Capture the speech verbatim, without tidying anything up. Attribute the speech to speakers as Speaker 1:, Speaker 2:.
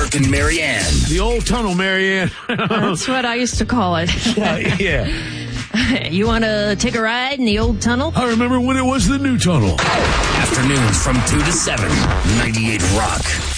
Speaker 1: Brooke and Marianne.
Speaker 2: The old tunnel, Marianne.
Speaker 3: That's what I used to call it.
Speaker 2: yeah. yeah.
Speaker 3: You want to take a ride in the old tunnel?
Speaker 2: I remember when it was the new tunnel.
Speaker 1: Afternoons from two to seven, ninety-eight Rock.